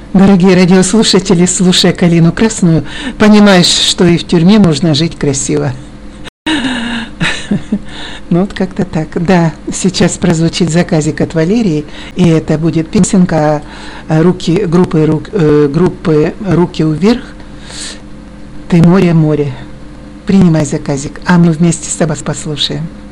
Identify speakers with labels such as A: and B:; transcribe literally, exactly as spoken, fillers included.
A: Дорогие радиослушатели, слушая «Калину красную», понимаешь, что и в тюрьме можно жить красиво. Ну вот как-то так. Да, сейчас прозвучит заказик от Валерии, и это будет песенка руки, группы, рук, э, группы «Руки вверх». «Ты море, море». Принимай заказик, а мы вместе с тобой послушаем.